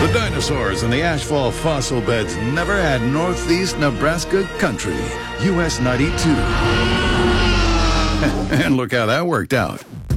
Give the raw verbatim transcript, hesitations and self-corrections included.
The dinosaurs and the ashfall fossil beds never had Northeast Nebraska country. U S ninety-two. And look how that worked out.